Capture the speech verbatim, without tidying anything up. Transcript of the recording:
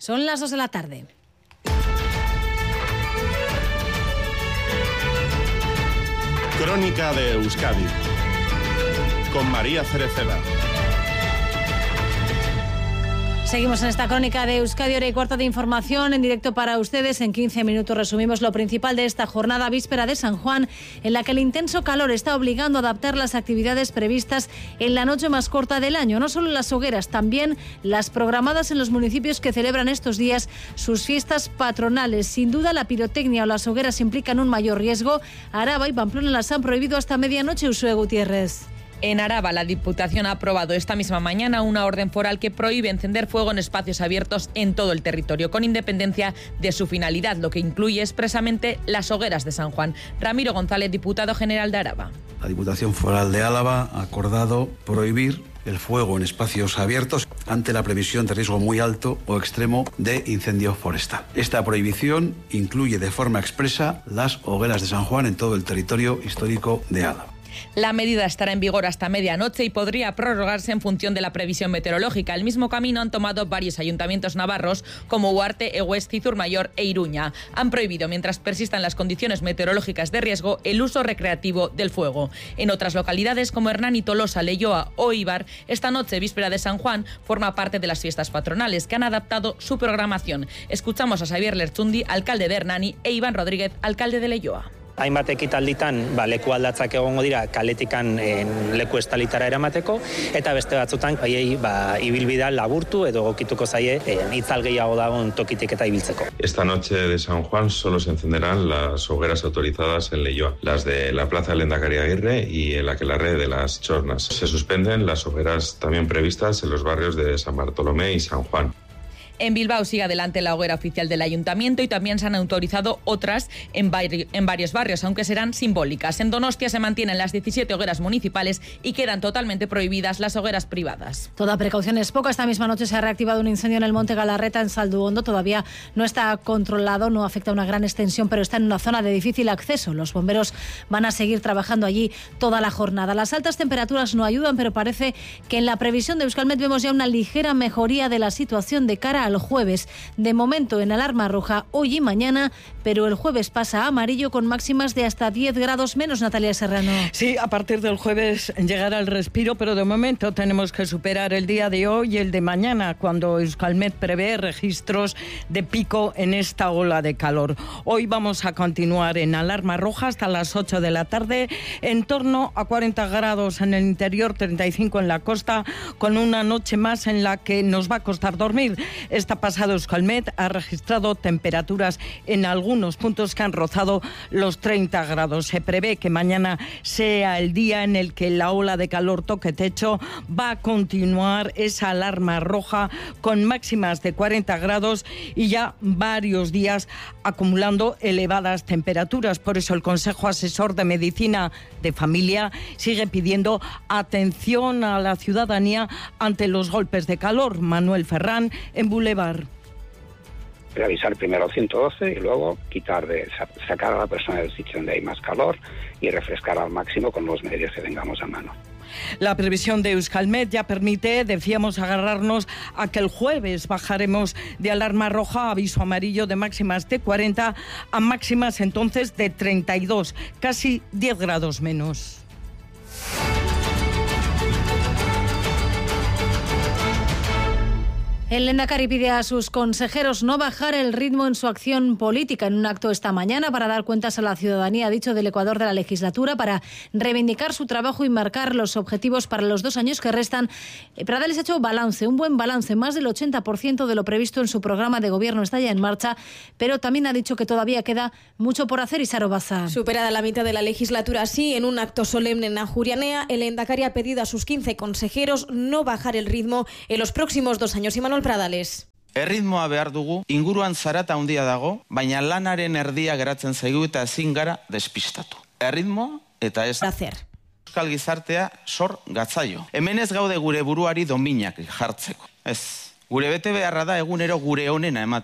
Son las dos de la tarde. Crónica de Euskadi con María Cereceda. Seguimos en esta crónica de Euskadi, hora y cuarto de información en directo para ustedes. En quince minutos resumimos lo principal de esta jornada víspera de San Juan, en la que el intenso calor está obligando a adaptar las actividades previstas en la noche más corta del año. No solo las hogueras, también las programadas en los municipios que celebran estos días sus fiestas patronales. Sin duda, la pirotecnia o las hogueras implican un mayor riesgo. Araba y Pamplona las han prohibido hasta medianoche. Uxue Gutiérrez. En Araba, la Diputación ha aprobado esta misma mañana una orden foral que prohíbe encender fuego en espacios abiertos en todo el territorio, con independencia de su finalidad, lo que incluye expresamente las hogueras de San Juan. Ramiro González, diputado general de Araba. La Diputación Foral de Álava ha acordado prohibir el fuego en espacios abiertos ante la previsión de riesgo muy alto o extremo de incendio forestal. Esta prohibición incluye de forma expresa las hogueras de San Juan en todo el territorio histórico de Álava. La medida estará en vigor hasta medianoche y podría prorrogarse en función de la previsión meteorológica. El mismo camino han tomado varios ayuntamientos navarros como Huarte, Eguesti, Zurmayor e Iruña. Han prohibido, mientras persistan las condiciones meteorológicas de riesgo, el uso recreativo del fuego. En otras localidades como Hernani, Tolosa, Leioa o Ibar, esta noche, víspera de San Juan, forma parte de las fiestas patronales que han adaptado su programación. Escuchamos a Xavier Lertxundi, alcalde de Hernani, e Iván Rodríguez, alcalde de Leioa. Hainbat ekitalditan ba, leku aldatzak egongo dira kaletikan en, leku estalitara eramateko, eta beste batzutan haiei ba, ibilbidea laburtu edo egokituko zaie en, itzal gehiago dagoen tokitik eta ibiltzeko. Esta noche de San Juan solo se encenderán las hogueras autorizadas en Leioa, las de la Plaza del Lehendakari Aguirre y el Aquelarre de las Chornas. Se suspenden las hogueras también previstas en los barrios de San Bartolomé y San Juan. En Bilbao sigue adelante la hoguera oficial del Ayuntamiento y también se han autorizado otras en, vari- en varios barrios, aunque serán simbólicas. En Donostia se mantienen las diecisiete hogueras municipales y quedan totalmente prohibidas las hogueras privadas. Toda precaución es poca. Esta misma noche se ha reactivado un incendio en el Monte Galarreta, en Salduondo. Todavía no está controlado, no afecta a una gran extensión, pero está en una zona de difícil acceso. Los bomberos van a seguir trabajando allí toda la jornada. Las altas temperaturas no ayudan, pero parece que en la previsión de Euskalmet vemos ya una ligera mejoría de la situación de cara al jueves. De momento en alarma roja hoy y mañana, pero el jueves pasa a amarillo con máximas de hasta diez grados menos. Natalia Serrano. Sí, a partir del jueves llegará el respiro, pero de momento tenemos que superar el día de hoy y el de mañana, cuando Euskalmet prevé registros de pico en esta ola de calor. Hoy vamos a continuar en alarma roja hasta las ocho de la tarde, en torno a cuarenta grados en el interior, treinta y cinco en la costa, con una noche más en la que nos va a costar dormir. Esta pasada Euskalmet ha registrado temperaturas en algunos puntos que han rozado los treinta grados. Se prevé que mañana sea el día en el que la ola de calor toque techo. Va a continuar esa alarma roja con máximas de cuarenta grados y ya varios días acumulando elevadas temperaturas. Por eso el Consejo Asesor de Medicina de Familia sigue pidiendo atención a la ciudadanía ante los golpes de calor. Manuel Ferrán, en Boulevard. Avisar primero al ciento doce y luego quitar de sacar a la persona del sitio donde hay más calor y refrescar al máximo con los medios que tengamos a mano. La previsión de Euskalmet ya permite, decíamos, agarrarnos a que el jueves bajaremos de alarma roja a aviso amarillo de máximas de cuarenta a máximas entonces de treinta y dos, casi diez grados menos. El Lehendakari pide a sus consejeros no bajar el ritmo en su acción política. En un acto esta mañana para dar cuentas a la ciudadanía, ha dicho, del Ecuador de la legislatura, para reivindicar su trabajo y marcar los objetivos para los dos años que restan. Pradales ha hecho balance, un buen balance. Más del ochenta por ciento de lo previsto en su programa de gobierno está ya en marcha, pero también ha dicho que todavía queda mucho por hacer. Isaro Baza. Superada la mitad de la legislatura, sí, en un acto solemne en Ajurianea, el Lehendakari ha pedido a sus quince consejeros no bajar el ritmo en los próximos dos años. Y Manuel Pradales. Erritmoa behar dugu, inguruan zarata handia dago, baina lanaren erdia geratzen zaigu eta ezin gara despistatu. Erritmoa eta ez hacer. Euskal gizartea sor gatzaio. Hemen ez gaude gure buruari dominak jartzeko. Ez. Gure bete beharra da egunero gure onena ematea.